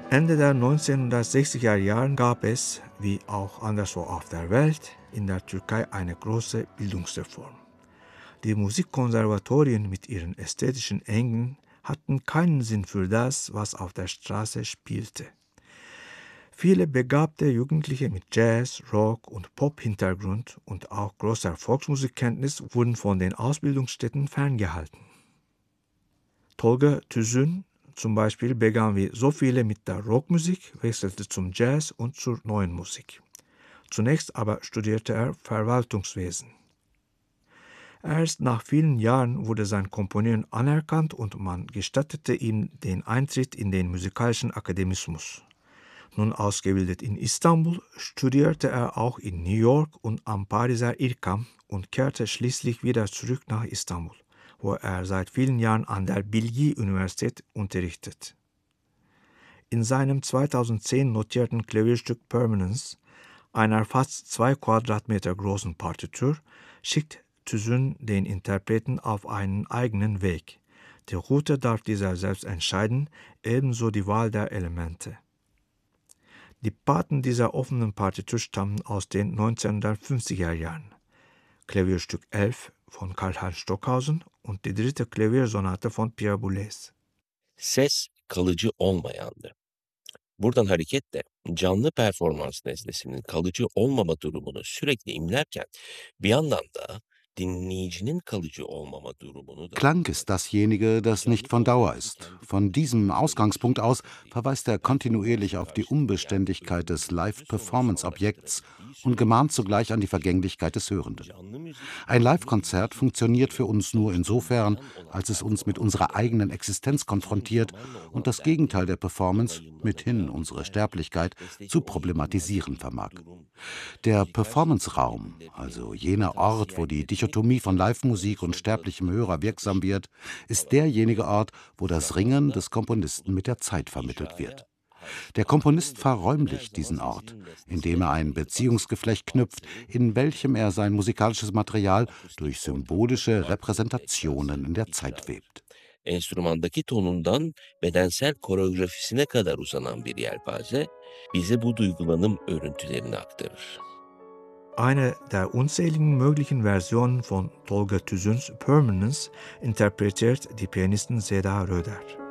Ende der 1960er Jahre gab es, wie auch anderswo auf der Welt, in der Türkei eine große Bildungsreform. Die Musikkonservatorien mit ihren ästhetischen Engen hatten keinen Sinn für das, was auf der Straße spielte. Viele begabte Jugendliche mit Jazz, Rock und Pop-Hintergrund und auch großer Volksmusikkenntnis wurden von den Ausbildungsstätten ferngehalten. Tolga Tüzün zum Beispiel begann wie so viele mit der Rockmusik, wechselte zum Jazz und zur neuen Musik. Zunächst aber studierte er Verwaltungswesen. Erst nach vielen Jahren wurde sein Komponieren anerkannt und man gestattete ihm den Eintritt in den musikalischen Akademismus. Nun ausgebildet in Istanbul, studierte er auch in New York und am Pariser IRCAM und kehrte schließlich wieder zurück nach Istanbul, wo er seit vielen Jahren an der Bilgi-Universität unterrichtet. In seinem 2010 notierten Klavierstück Permanence, einer fast 2 Quadratmeter großen Partitur, schickt Tüzün den Interpreten auf einen eigenen Weg. Die Route darf dieser selbst entscheiden, ebenso die Wahl der Elemente. Die Paten dieser offenen Partitur stammen aus den 1950er Jahren. Klavierstück 11 von Karlheinz Stockhausen und die dritte Klaviersonate von Pierre Boulez. Ses kalıcı olmayandı. Buradan hareketle canlı performans nesnesinin kalıcı olmama durumunu sürekli imlerken bir yandan da dinleyicinin kalıcı olmama durumunu da... Klang ist dasjenige, das nicht von Dauer ist. Von diesem Ausgangspunkt aus verweist er kontinuierlich auf die Unbeständigkeit des Live-Performance-Objekts und gemahnt zugleich an die Vergänglichkeit des Hörenden. Ein Live-Konzert funktioniert für uns nur insofern, als es uns mit unserer eigenen Existenz konfrontiert und das Gegenteil der Performance, mithin unsere Sterblichkeit, zu problematisieren vermag. Der Performance-Raum, also jener Ort, wo die Dichotomie von Live-Musik und sterblichem Hörer wirksam wird, ist derjenige Ort, wo das Ringen des Komponisten mit der Zeit vermittelt wird. Der Komponist verräumlicht diesen Ort, indem er ein Beziehungsgeflecht knüpft, in welchem er sein musikalisches Material durch symbolische Repräsentationen in der Zeit webt. Enstrümandaki tonundan bedensel koreografisine kadar uzanan bir yelpaze bize bu duygulanım örüntülerini aktarır. Eine der unzähligen möglichen Versionen von Tolga Tüzün's Permanence interpretiert die Pianistin Seda Röder.